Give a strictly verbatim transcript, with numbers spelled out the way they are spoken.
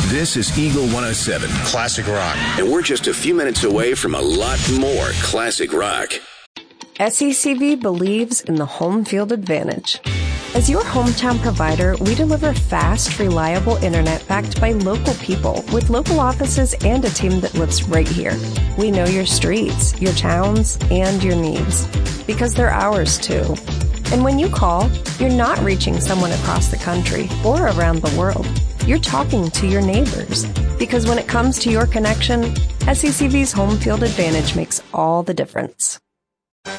This is Eagle one oh seven, Classic Rock. And we're just a few minutes away from a lot more classic rock. S E C V believes in the home field advantage. As your hometown provider, we deliver fast, reliable internet backed by local people with local offices and a team that lives right here. We know your streets, your towns, and your needs because they're ours too. And when you call, you're not reaching someone across the country or around the world. You're talking to your neighbors because when it comes to your connection, S E C V's home field advantage makes all the difference.